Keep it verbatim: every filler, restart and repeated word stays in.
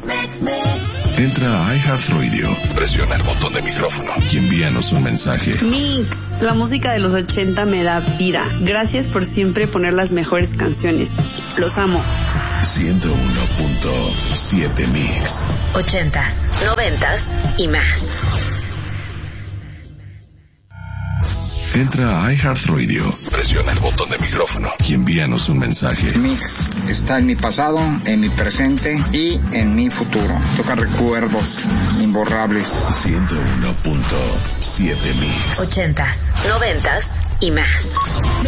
Entra a iHeartRadio, presiona el botón de micrófono y envíanos un mensaje. Mix, la música de los ochenta me da vida. Gracias por siempre poner las mejores canciones. Los amo. ciento uno punto siete Mix. Ochentas, noventas y más. Entra a iHeartRadio, presiona el botón de micrófono y envíanos un mensaje. Mix está en mi pasado, en mi presente y en mi futuro. Toca recuerdos imborrables. ciento uno punto siete Mix. Ochentas, noventas y más.